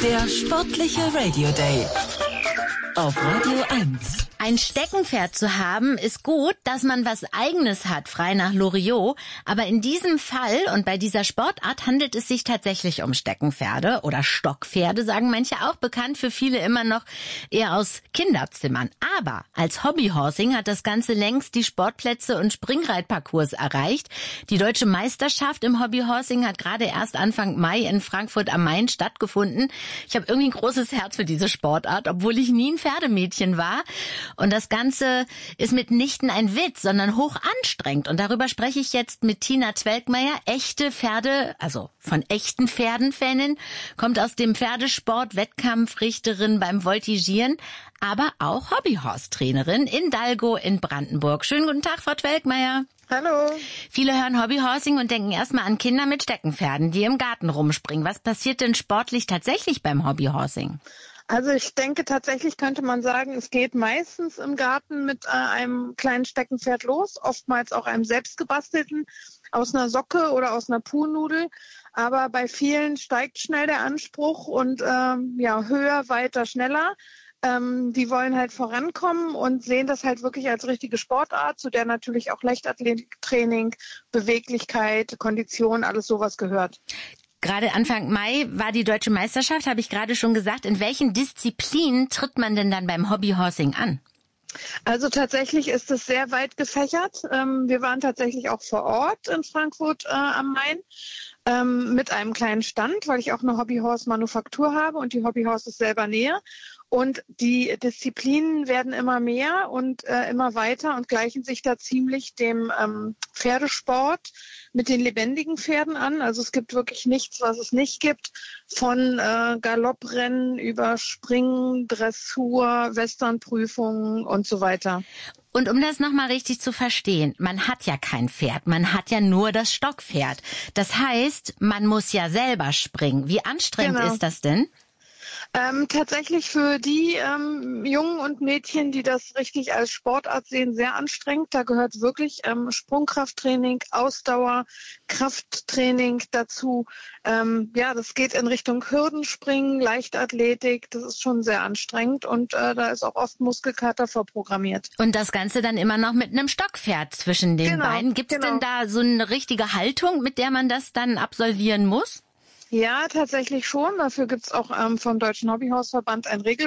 Der sportliche Radio Day auf Radio 1. Ein Steckenpferd zu haben, ist gut, dass man was Eigenes hat, frei nach Loriot. Aber in diesem Fall und bei dieser Sportart handelt es sich tatsächlich um Steckenpferde oder Stockpferde, sagen manche auch, bekannt für viele immer noch eher aus Kinderzimmern. Aber als Hobbyhorsing hat das Ganze längst die Sportplätze und Springreitparcours erreicht. Die deutsche Meisterschaft im Hobbyhorsing hat gerade erst Anfang Mai in Frankfurt am Main stattgefunden. Ich habe irgendwie ein großes Herz für diese Sportart, obwohl ich nie ein Pferdemädchen war. Und das Ganze ist mitnichten ein Witz, sondern hoch anstrengend. Und darüber spreche ich jetzt mit Tina Zwelkmeier, echte Pferde, also von echten Pferden-Fanin, kommt aus dem Pferdesport, Wettkampfrichterin beim Voltigieren, aber auch Hobbyhorse-Trainerin in Dalgo in Brandenburg. Schönen guten Tag, Frau Zwelkmeier. Hallo. Viele hören Hobbyhorsing und denken erstmal an Kinder mit Steckenpferden, die im Garten rumspringen. Was passiert denn sportlich tatsächlich beim Hobbyhorsing? Also ich denke, tatsächlich könnte man sagen, es geht meistens im Garten mit einem kleinen Steckenpferd los, oftmals auch einem selbstgebastelten, aus einer Socke oder aus einer Puhnudel. Aber bei vielen steigt schnell der Anspruch und höher, weiter, schneller. Die wollen halt vorankommen und sehen das halt wirklich als richtige Sportart, zu der natürlich auch Leichtathletiktraining, Beweglichkeit, Kondition, alles sowas gehört. Gerade Anfang Mai war die Deutsche Meisterschaft, habe ich gerade schon gesagt. In welchen Disziplinen tritt man denn dann beim Hobbyhorsing an? Also tatsächlich ist es sehr weit gefächert. Wir waren tatsächlich auch vor Ort in Frankfurt am Main mit einem kleinen Stand, weil ich auch eine Hobbyhorse-Manufaktur habe und die Hobbyhorses selber nähe. Und die Disziplinen werden immer mehr und immer weiter und gleichen sich da ziemlich dem Pferdesport mit den lebendigen Pferden an. Also es gibt wirklich nichts, was es nicht gibt. Von Galopprennen über Springen, Dressur, Westernprüfungen und so weiter. Und um das nochmal richtig zu verstehen, man hat ja kein Pferd, man hat ja nur das Stockpferd. Das heißt, man muss ja selber springen. Wie anstrengend ist das denn? Tatsächlich für die Jungen und Mädchen, die das richtig als Sportart sehen, sehr anstrengend. Da gehört wirklich Sprungkrafttraining, Ausdauer, Krafttraining dazu. Das geht in Richtung Hürdenspringen, Leichtathletik. Das ist schon sehr anstrengend und da ist auch oft Muskelkater vorprogrammiert. Und das Ganze dann immer noch mit einem Stockpferd zwischen den Beinen. Gibt es denn da so eine richtige Haltung, mit der man das dann absolvieren muss? Ja, tatsächlich schon. Dafür gibt's auch vom Deutschen Hobbyhorseverband ein Regelwerk.